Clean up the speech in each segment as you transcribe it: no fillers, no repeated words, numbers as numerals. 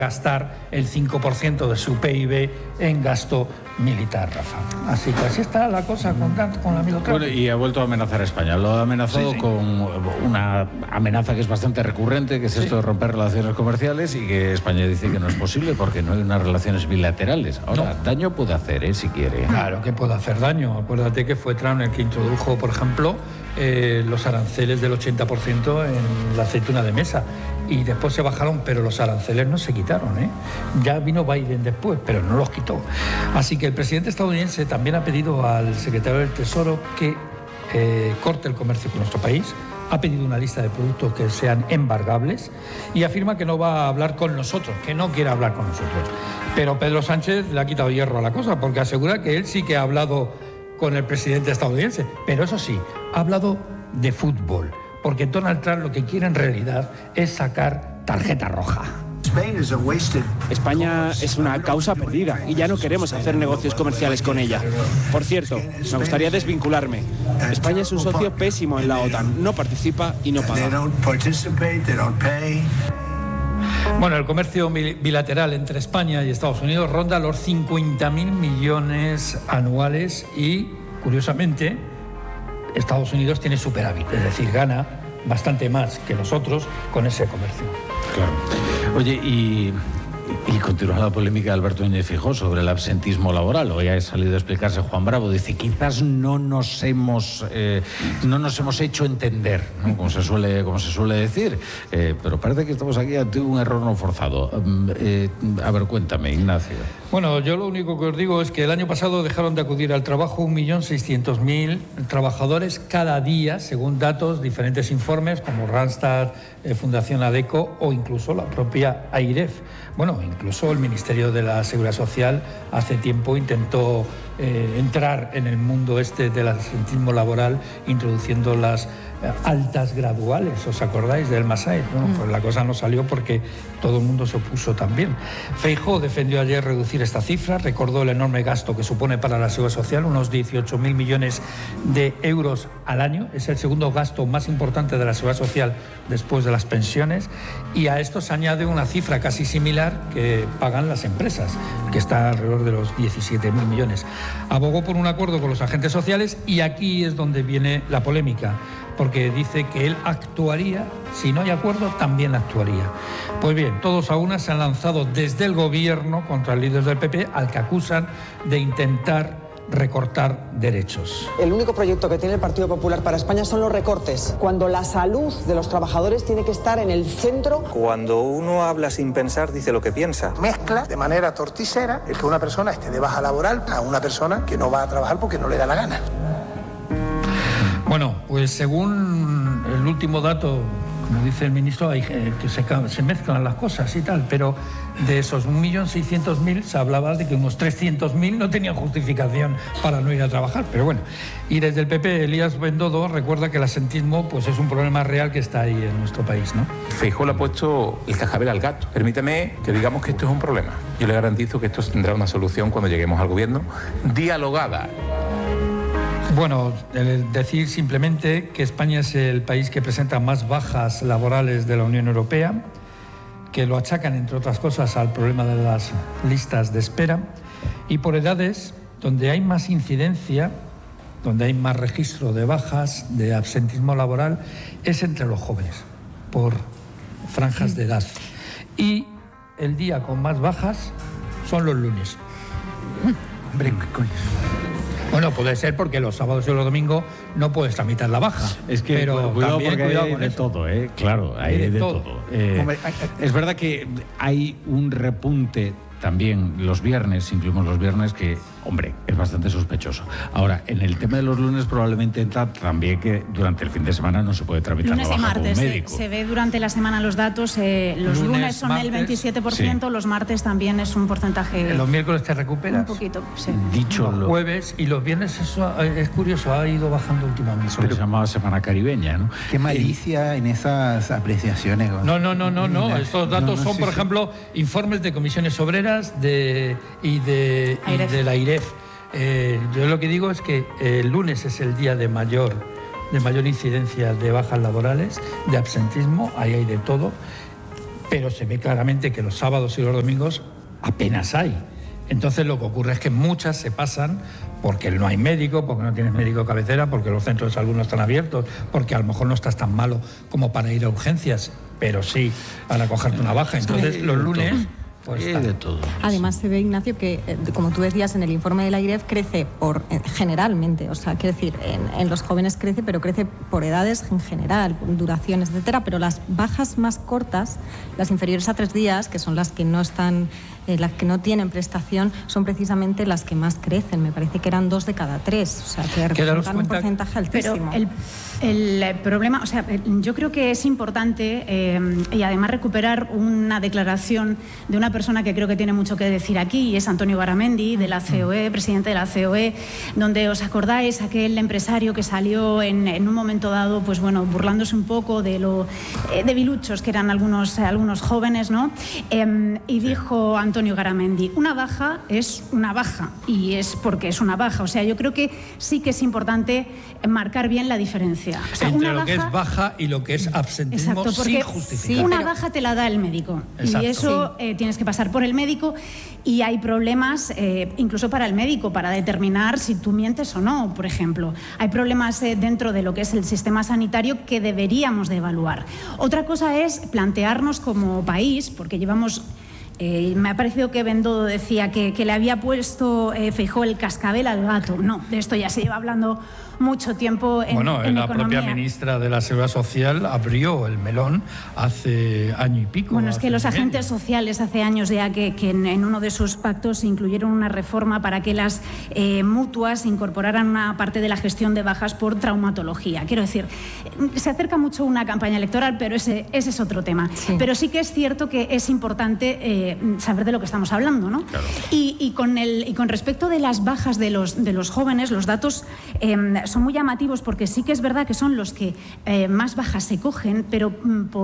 gastar el 5% de su PIB en gasto militar, Rafa. Así que así está la cosa con el amigo Trump. Bueno, y ha vuelto a amenazar a España. Lo ha amenazado con una amenaza que es bastante recurrente, que es esto de romper relaciones comerciales, y que España dice que no es posible porque no hay unas relaciones bilaterales. Ahora, daño puede hacer, si quiere. Claro que puede hacer daño. Acuérdate que fue Trump el que introdujo, por ejemplo, los aranceles del 80% en la aceituna de mesa. Y después se bajaron, pero los aranceles no se quitaron, Ya vino Biden después, pero no los quitó. Así que el presidente estadounidense también ha pedido al secretario del Tesoro que corte el comercio con nuestro país. Ha pedido una lista de productos que sean embargables y afirma que no va a hablar con nosotros, que no quiere hablar con nosotros. Pero Pedro Sánchez le ha quitado hierro a la cosa, porque asegura que él sí que ha hablado con el presidente estadounidense. Pero eso sí, ha hablado de fútbol, porque Donald Trump lo que quiere en realidad es sacar tarjeta roja. España es una causa perdida y ya no queremos hacer negocios comerciales con ella. Por cierto, me gustaría desvincularme. España es un socio pésimo en la OTAN. No participa y no paga. Bueno, el comercio bilateral entre España y Estados Unidos ronda los 50.000 millones anuales y, curiosamente, Estados Unidos tiene superávit, es decir, gana bastante más que nosotros con ese comercio. Claro. Oye, y continúa la polémica de Alberto Núñez Feijóo sobre el absentismo laboral. Hoy ha salido a explicarse Juan Bravo. Dice, quizás no nos hemos hecho entender, ¿no? como se suele decir. Pero parece que estamos aquí ante un error no forzado. A ver, cuéntame, Ignacio. Bueno, yo lo único que os digo es que el año pasado dejaron de acudir al trabajo 1.600.000 trabajadores cada día, según datos, diferentes informes como Randstad, Fundación ADECO o incluso la propia AIREF. Bueno, incluso el Ministerio de la Seguridad Social hace tiempo intentó entrar en el mundo del absentismo laboral introduciendo las altas graduales, ¿os acordáis del Massaed? Bueno, pues la cosa no salió porque todo el mundo se opuso también. Feijóo defendió ayer reducir esta cifra, recordó el enorme gasto que supone para la Seguridad Social, unos 18.000 millones de euros al año, es el segundo gasto más importante de la Seguridad Social después de las pensiones, y a esto se añade una cifra casi similar que pagan las empresas, que está alrededor de los 17.000 millones. Abogó por un acuerdo con los agentes sociales y aquí es donde viene la polémica, porque dice que él actuaría, si no hay acuerdo, también actuaría. Pues bien, todos a una se han lanzado desde el gobierno contra el líder del PP, al que acusan de intentar recortar derechos. El único proyecto que tiene el Partido Popular para España son los recortes, cuando la salud de los trabajadores tiene que estar en el centro. Cuando uno habla sin pensar, dice lo que piensa. Mezcla de manera torticera el que una persona esté de baja laboral a una persona que no va a trabajar porque no le da la gana. Bueno, pues según el último dato, como dice el ministro, hay que se mezclan las cosas y tal, pero de esos 1.600.000 se hablaba de que unos 300.000 no tenían justificación para no ir a trabajar, pero bueno. Y desde el PP, Elías Bendodo recuerda que el absentismo pues es un problema real que está ahí en nuestro país, ¿no? Feijóo le ha puesto el cascabel al gato. Permítame que digamos que esto es un problema. Yo le garantizo que esto tendrá una solución cuando lleguemos al gobierno dialogada. Bueno, decir simplemente que España es el país que presenta más bajas laborales de la Unión Europea, que lo achacan, entre otras cosas, al problema de las listas de espera, y por edades, donde hay más incidencia, donde hay más registro de bajas, de absentismo laboral, es entre los jóvenes, por franjas de edad. Y el día con más bajas son los lunes. Hombre, ¿qué coño? Bueno, puede ser porque los sábados y los domingos no puedes tramitar la baja. Es que pero cuidado también, porque hay de todo, Claro, hay de todo. Es verdad que hay un repunte también los viernes, incluimos los viernes, que, hombre, es bastante sospechoso. Ahora, en el tema de los lunes probablemente entra también que durante el fin de semana no se puede tramitar lunes la baja y martes, como médico. se ve durante la semana los datos, los lunes son martes, el 27%, sí. Los martes también es un porcentaje... Los miércoles te recuperas. Un poquito, sí. Dicho los jueves y los viernes, eso es curioso, ha ido bajando últimamente. Eso se llamaba semana caribeña, ¿no? Qué malicia en esas apreciaciones. No. Estos datos son, por ejemplo, informes de comisiones obreras y de la AIREF. Yo lo que digo es que el lunes es el día de mayor incidencia de bajas laborales, de absentismo, ahí hay de todo. pero se ve claramente que los sábados y los domingos apenas hay. Entonces lo que ocurre es que muchas se pasan porque no hay médico, porque no tienes médico de cabecera, porque los centros de salud no están abiertos, porque a lo mejor no estás tan malo como para ir a urgencias, pero sí para cogerte una baja. Entonces los lunes... Pues de todo. Además se ve, Ignacio, que como tú decías en el informe de la IREF, crece generalmente, o sea, quiero decir, en los jóvenes crece, pero crece por edades en general, por duraciones, etcétera, pero las bajas más cortas, las inferiores a 3 días, que son las que no están, las que no tienen prestación, son precisamente las que más crecen. Me parece que eran 2 de cada 3, o sea, que representan un porcentaje altísimo. Pero el problema, o sea, yo creo que es importante y además recuperar una declaración de una persona que creo que tiene mucho que decir aquí, y es Antonio Garamendi, de la COE, presidente de la COE, donde os acordáis, aquel empresario que salió en un momento dado, pues bueno, burlándose un poco de lo debiluchos que eran algunos jóvenes, ¿no? Y dijo Antonio Garamendi, una baja es una baja, y es porque es una baja. O sea, yo creo que sí que es importante marcar bien la diferencia. O sea, entre lo que es baja y lo que es absentismo. Exacto, porque sin justificar. Una baja te la da el médico. Exacto. Y eso tienes que pasar por el médico, y hay problemas incluso para el médico para determinar si tú mientes o no, por ejemplo. Hay problemas dentro de lo que es el sistema sanitario que deberíamos de evaluar. Otra cosa es plantearnos como país, porque llevamos... me ha parecido que Bendodo decía que le había puesto Feijóo el cascabel al gato. No, de esto ya se lleva hablando mucho tiempo en la economía. Propia ministra de la Seguridad Social abrió el melón hace año y pico. Bueno, es que los agentes sociales hace años ya que en uno de sus pactos incluyeron una reforma para que las mutuas incorporaran una parte de la gestión de bajas por traumatología. Quiero decir, se acerca mucho una campaña electoral, pero ese es otro tema. Sí. Pero sí que es cierto que es importante saber de lo que estamos hablando, ¿no? Claro. Y con respecto de las bajas de los jóvenes, los datos son muy llamativos, porque sí que es verdad que son los que más bajas se cogen, pero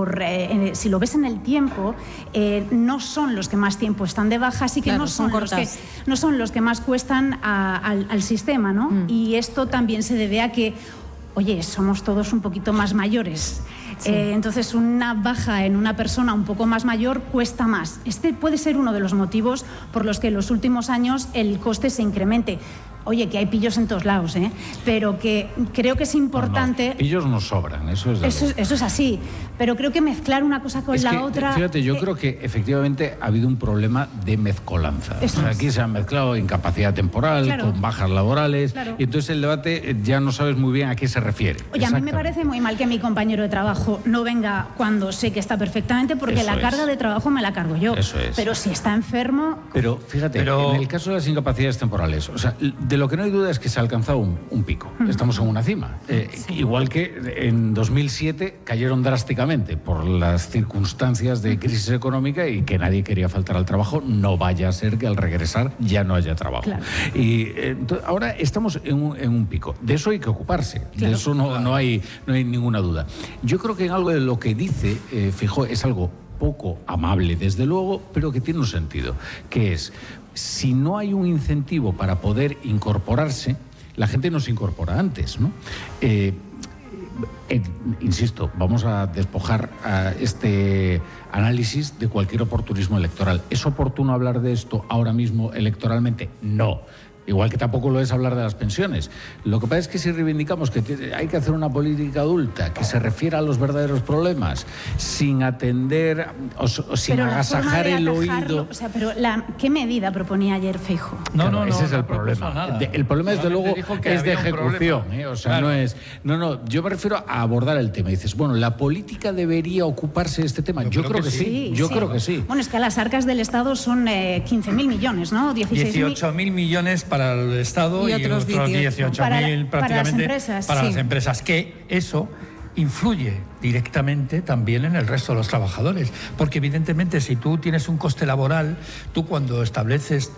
si lo ves en el tiempo, no son los que más tiempo están de baja, así que claro, no son los que más cuestan al sistema, ¿no? Y esto también se debe a que, oye, somos todos un poquito más mayores. Sí. Entonces una baja en una persona un poco más mayor cuesta más. Este puede ser uno de los motivos por los que en los últimos años el coste se incremente. Oye, que hay pillos en todos lados, pero que creo que es importante... No, pillos nos sobran, eso es así, pero creo que mezclar una cosa con la otra... Fíjate, yo creo que efectivamente ha habido un problema de mezcolanza. O sea, aquí se han mezclado incapacidad temporal, claro, con bajas laborales, claro, y entonces el debate ya no sabes muy bien a qué se refiere. Oye, a mí me parece muy mal que mi compañero de trabajo no venga cuando sé que está perfectamente, porque la carga de trabajo me la cargo yo. Eso es. Pero si está enfermo... Pero fíjate, en el caso de las incapacidades temporales, o sea, de lo que no hay duda es que se ha alcanzado un pico. Estamos en una cima. Sí. Igual que en 2007 cayeron drásticamente por las circunstancias de crisis económica y que nadie quería faltar al trabajo. No vaya a ser que al regresar ya no haya trabajo. Claro. Y ahora estamos en un pico. De eso hay que ocuparse. Claro. De eso no hay ninguna duda. Yo creo que en algo de lo que dice Feijóo es algo poco amable, desde luego, pero que tiene un sentido, que es: si no hay un incentivo para poder incorporarse, la gente no se incorpora antes, ¿no? Insisto, vamos a despojar a este análisis de cualquier oportunismo electoral. ¿Es oportuno hablar de esto ahora mismo electoralmente? No. Igual que tampoco lo es hablar de las pensiones. Lo que pasa es que si reivindicamos que hay que hacer una política adulta que se refiera a los verdaderos problemas, sin atender o sin agasajar el oído... O sea, pero ¿qué medida proponía ayer Feijóo? No, ese es el problema. El problema, desde luego, es de ejecución. O sea, claro, no es... No, yo me refiero a abordar el tema. Y dices, bueno, ¿la política debería ocuparse de este tema? Yo creo que sí. Yo creo que sí. Bueno, es que las arcas del Estado son 15.000 millones, ¿no? 18.000 millones para el Estado y otros 18.000 prácticamente para las empresas, que eso influye directamente también en el resto de los trabajadores, porque evidentemente si tú tienes un coste laboral, tú cuando estableces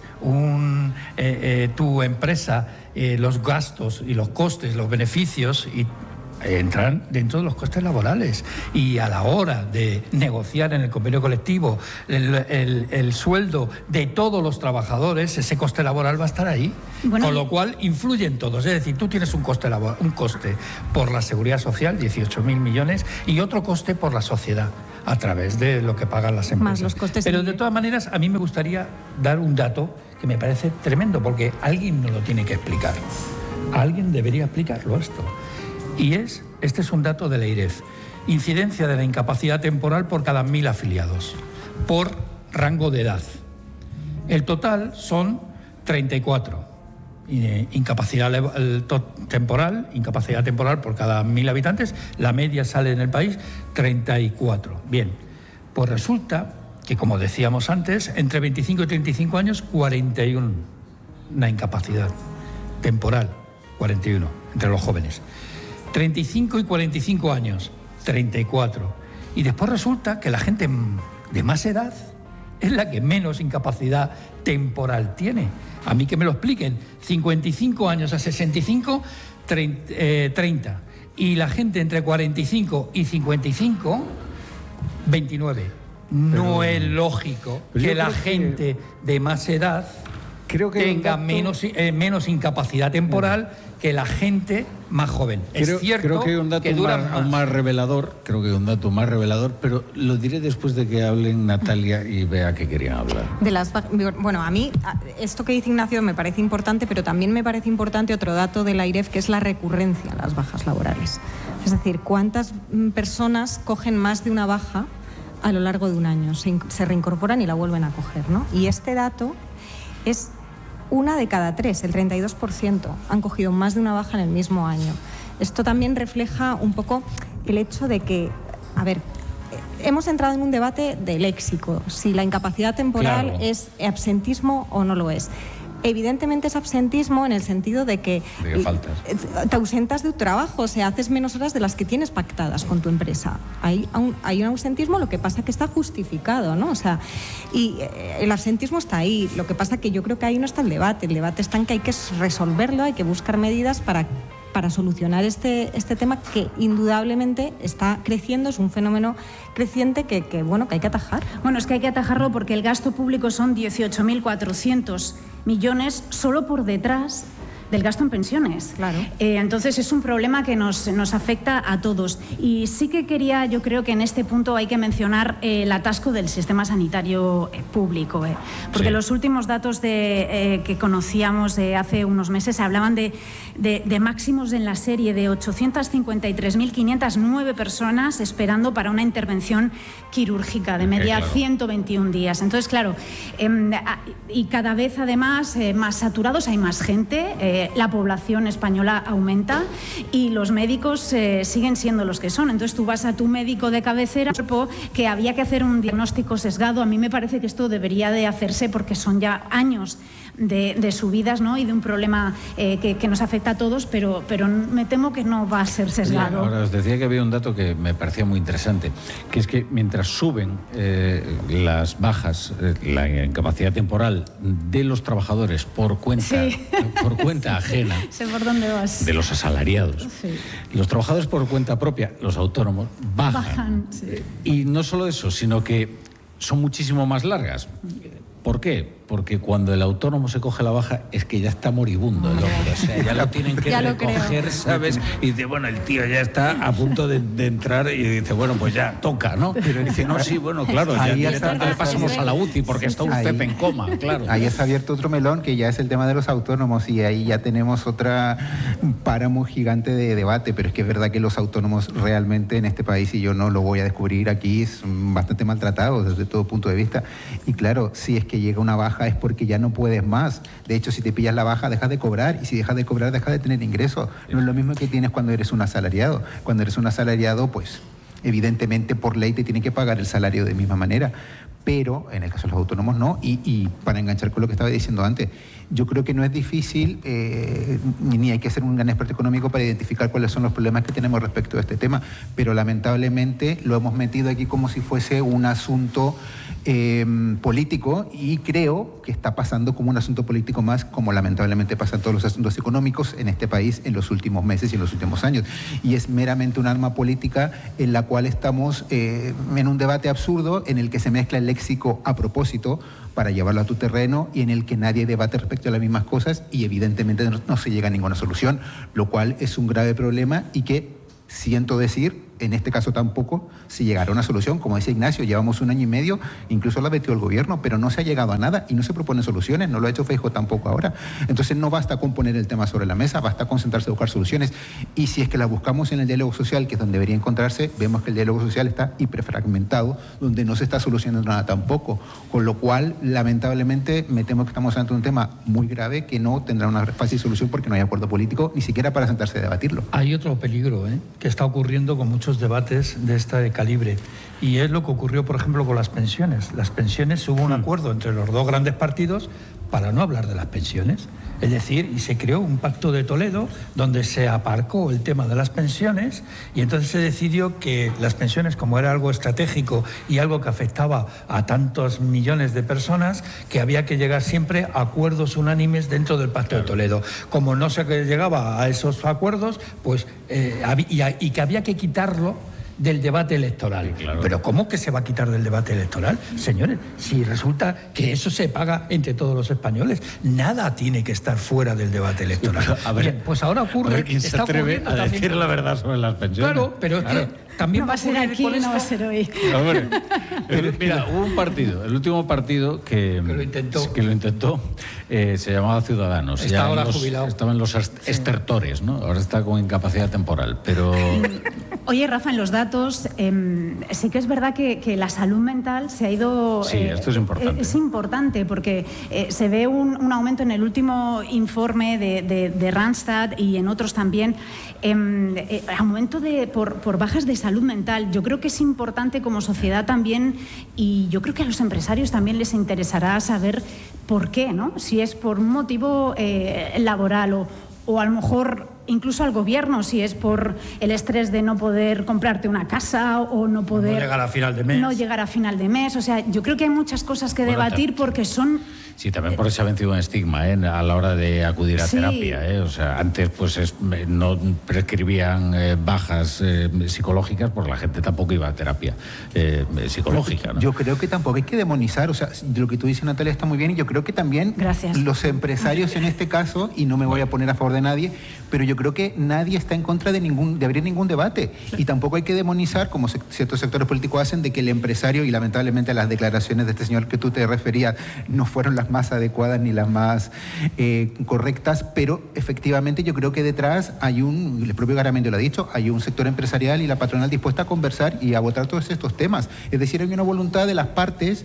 tu empresa, los gastos y los costes, los beneficios entran dentro de los costes laborales, y a la hora de negociar en el convenio colectivo el sueldo de todos los trabajadores, ese coste laboral va a estar ahí, con lo cual influyen todos. Es decir, tú tienes un coste por la seguridad social, 18.000 millones, y otro coste por la sociedad. a través de lo que pagan las empresas. Más los costes. Pero de todas maneras, a mí me gustaría dar un dato que me parece tremendo, porque alguien nos lo tiene que explicar. Alguien debería explicarlo esto. Y este es un dato de la IREF. Incidencia de la incapacidad temporal por cada 1.000 afiliados, por rango de edad. El total son 34. Incapacidad temporal por cada 1.000 habitantes. La media sale en el país 34. Bien, pues resulta que, como decíamos antes, entre 25 y 35 años, 41. Una incapacidad temporal, 41, entre los jóvenes. 35 y 45 años, 34. Y después resulta que la gente de más edad es la que menos incapacidad temporal tiene. A mí que me lo expliquen. 55 años a 65, 30. Y la gente entre 45 y 55, 29. No es lógico que la gente de más edad tenga menos incapacidad temporal que la gente más joven. Es cierto, creo que hay un dato más revelador, pero lo diré después de que hablen Natalia y Bea que querían hablar. Bueno, a mí esto que dice Ignacio me parece importante, pero también me parece importante otro dato de la IREF, que es la recurrencia a las bajas laborales. Es decir, cuántas personas cogen más de una baja a lo largo de un año, se reincorporan y la vuelven a coger, ¿no? Y este dato es 1 de cada 3, el 32%, han cogido más de una baja en el mismo año. Esto también refleja un poco el hecho de que, hemos entrado en un debate de léxico, si la incapacidad temporal es absentismo o no lo es. Evidentemente es absentismo en el sentido de que te ausentas de tu trabajo, o sea, haces menos horas de las que tienes pactadas con tu empresa. Hay un ausentismo, lo que pasa que está justificado, ¿no? O sea, y el absentismo está ahí. Lo que pasa que yo creo que ahí no está el debate. El debate está en que hay que resolverlo, hay que buscar medidas para solucionar este tema que indudablemente está creciendo, es un fenómeno creciente que hay que atajar. Bueno, es que hay que atajarlo porque el gasto público son 18.400 millones solo por detrás del gasto en pensiones. Claro. Entonces es un problema que nos afecta a todos. Y sí que yo creo que en este punto hay que mencionar el atasco del sistema sanitario público. Porque los últimos datos que conocíamos hace unos meses hablaban de máximos en la serie de 853.509 personas esperando para una intervención quirúrgica, de media 121 días. Entonces, claro, y cada vez además más saturados, hay más gente, la población española aumenta y los médicos siguen siendo los que son. Entonces tú vas a tu médico de cabecera, que había que hacer un diagnóstico sesgado. A mí me parece que esto debería de hacerse porque son ya años de subidas, ¿no? Y de un problema que nos afecta a todos, pero me temo que no va a ser sesgado. Ahora os decía que había un dato que me parecía muy interesante, que es que mientras suben las bajas, la incapacidad temporal de los trabajadores por cuenta ajena, sé por dónde vas, de los asalariados, los trabajadores por cuenta propia, los autónomos, bajan. Y no solo eso, sino que son muchísimo más largas. ¿Por qué? Porque cuando el autónomo se coge la baja es que ya está moribundo el hombre, o sea, ya lo tienen que recoger, ¿sabes? Y dice, bueno, el tío ya está a punto de entrar y dice, bueno, pues ya toca, ¿no? Pero dice, no, sí, bueno, claro, ya directamente le pasamos a la UCI porque está usted en coma, claro. Ahí está abierto otro melón que ya es el tema de los autónomos y ahí ya tenemos un páramo gigante de debate, pero es que es verdad que los autónomos realmente en este país, y yo no lo voy a descubrir aquí, son bastante maltratados desde todo punto de vista. Y claro, si es que llega una baja es porque ya no puedes más. De hecho, si te pillas la baja, dejas de cobrar, y si dejas de cobrar, dejas de tener ingresos. No es lo mismo que tienes cuando eres un asalariado. Cuando eres un asalariado, pues evidentemente por ley te tienen que pagar el salario de misma manera, pero en el caso de los autónomos no. Y para enganchar con lo que estaba diciendo antes, yo creo que no es difícil ni hay que ser un gran experto económico para identificar cuáles son los problemas que tenemos respecto a este tema, pero lamentablemente lo hemos metido aquí como si fuese un asunto político, y creo que está pasando como un asunto político más, como lamentablemente pasan todos los asuntos económicos en este país en los últimos meses y en los últimos años, y es meramente un arma política en la cual estamos en un debate absurdo en el que se mezcla el léxico a propósito para llevarlo a tu terreno y en el que nadie debate respecto a las mismas cosas y evidentemente no se llega a ninguna solución, lo cual es un grave problema y que, siento decir, en este caso tampoco se llegará a una solución. Como dice Ignacio, llevamos 1 año y medio, incluso la metió el gobierno, pero no se ha llegado a nada y no se proponen soluciones, no lo ha hecho Feijóo tampoco ahora. Entonces no basta con poner el tema sobre la mesa, basta concentrarse a buscar soluciones. Y si es que las buscamos en el diálogo social, que es donde debería encontrarse, vemos que el diálogo social está hiperfragmentado, donde no se está solucionando nada tampoco. Con lo cual, lamentablemente, me temo que estamos ante un tema muy grave que no tendrá una fácil solución porque no hay acuerdo político ni siquiera para sentarse a debatirlo. Hay otro peligro que está ocurriendo con muchos debates de este calibre, y es lo que ocurrió, por ejemplo, con las pensiones. Las pensiones, hubo un acuerdo entre los dos grandes partidos para no hablar de las pensiones. Es decir, y se creó un pacto de Toledo donde se aparcó el tema de las pensiones, y entonces se decidió que las pensiones, como era algo estratégico y algo que afectaba a tantos millones de personas, que había que llegar siempre a acuerdos unánimes dentro del pacto de Toledo. Como no se llegaba a esos acuerdos, pues y que había que quitarlo del debate electoral. Sí, claro. Pero ¿cómo que se va a quitar del debate electoral? Señores, si resulta que eso se paga entre todos los españoles, nada tiene que estar fuera del debate electoral. Sí, a ver, bien, pues ahora ocurre... A ver quién se atreve a decir la verdad sobre las pensiones. Claro, pero es que también no va a ser aquí, no va a ser hoy. Hombre, mira, hubo un partido, el último partido que lo intentó, se llamaba Ciudadanos. Está ahora jubilado. Estaban los estertores, ¿no? Ahora está con incapacidad temporal, pero... Oye, Rafa, en los datos, sí que es verdad que la salud mental se ha ido... Sí, esto es importante. Es importante porque se ve un aumento en el último informe de Randstad y en otros también, aumento por bajas de salud mental. Yo creo que es importante como sociedad también, y yo creo que a los empresarios también les interesará saber por qué, ¿no? Si es por un motivo laboral o a lo mejor incluso al gobierno, si es por el estrés de no poder comprarte una casa o no poder... No llegar a final de mes. No llegar a final de mes. O sea, yo creo que hay muchas cosas que debatir porque son... Sí, también por eso se ha vencido un estigma a la hora de acudir a terapia. O sea, antes pues no prescribían bajas psicológicas porque la gente tampoco iba a terapia psicológica, ¿no? Yo creo que tampoco hay que demonizar, o sea, lo que tú dices, Natalia, está muy bien, y yo creo que también los empresarios en este caso, y no me voy a poner a favor de nadie, pero yo creo que nadie está en contra de abrir ningún debate, y tampoco hay que demonizar, como ciertos sectores políticos hacen, de que el empresario, y lamentablemente las declaraciones de este señor que tú te referías no fueron las más adecuadas ni las más correctas, pero efectivamente yo creo que detrás hay el propio Garamendi lo ha dicho, hay un sector empresarial y la patronal dispuesta a conversar y a votar todos estos temas. Es decir, hay una voluntad de las partes,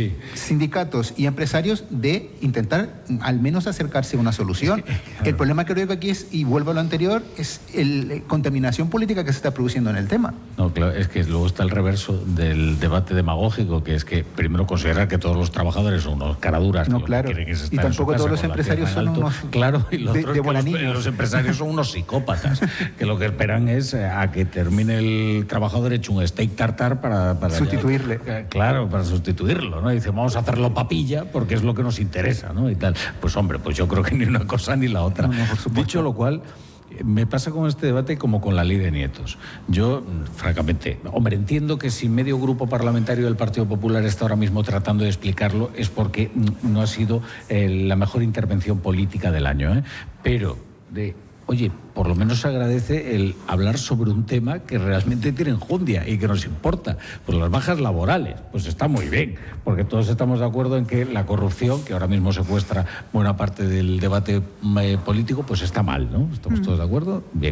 sindicatos y empresarios, de intentar al menos acercarse a una solución. El problema que creo que aquí es, y vuelvo a lo anterior, es la contaminación política que se está produciendo en el tema. No, claro, es que luego está el reverso del debate demagógico, que es que primero considerar que todos los trabajadores son unos caraduras. No, claro. Y tampoco todos los empresarios son unos... Claro, y lo otro es que los empresarios son unos psicópatas, que lo que esperan es a que termine el trabajador hecho un steak tartar para sustituirle. Claro, para sustituirlo, ¿no? Y dice, vamos a hacerlo papilla porque es lo que nos interesa, ¿no? Y tal. Pues hombre, pues yo creo que ni una cosa ni la otra. Dicho lo cual, me pasa con este debate como con la ley de nietos. Yo, francamente, entiendo que si medio grupo parlamentario del Partido Popular está ahora mismo tratando de explicarlo es porque no ha sido la mejor intervención política del año, pero oye, por lo menos se agradece el hablar sobre un tema que realmente tiene enjundia y que nos importa. Pues las bajas laborales, pues está muy bien, porque todos estamos de acuerdo en que la corrupción, que ahora mismo secuestra buena parte del debate político, pues está mal, ¿no? ¿Estamos todos de acuerdo? Bien,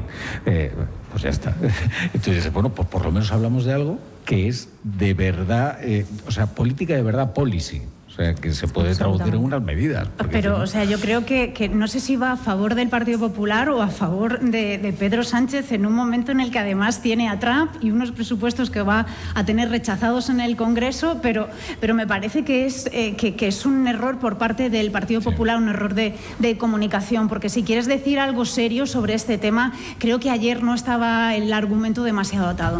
pues ya está. Entonces, bueno, pues por lo menos hablamos de algo que es de verdad, o sea, política de verdad, policy. O sea, que se puede traducir en unas medidas. Pero, o sea, yo creo que no sé si va a favor del Partido Popular o a favor de Pedro Sánchez en un momento en el que además tiene a Trump y unos presupuestos que va a tener rechazados en el Congreso, pero me parece que es un error por parte del Partido Popular, un error de comunicación, porque si quieres decir algo serio sobre este tema, creo que ayer no estaba el argumento demasiado atado.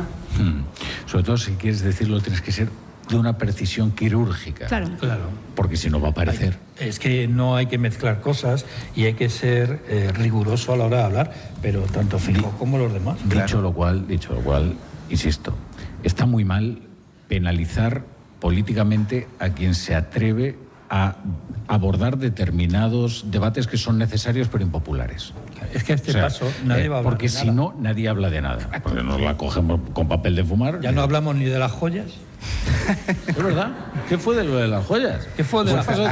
Sobre todo si quieres decirlo, tienes que ser de una precisión quirúrgica. Claro. Porque si no va a aparecer. Es que no hay que mezclar cosas y hay que ser riguroso a la hora de hablar, pero tanto Feijóo como los demás. Dicho lo cual, insisto, está muy mal penalizar políticamente a quien se atreve a abordar determinados debates que son necesarios pero impopulares. Es que a este paso nadie va a hablar porque de nada. si no, nadie habla de nada. Porque nos la cogemos con papel de fumar. Ya no hablamos ni de las joyas. ¿Es verdad? ¿Qué fue de lo de las joyas? ¿Qué fue de las joyas?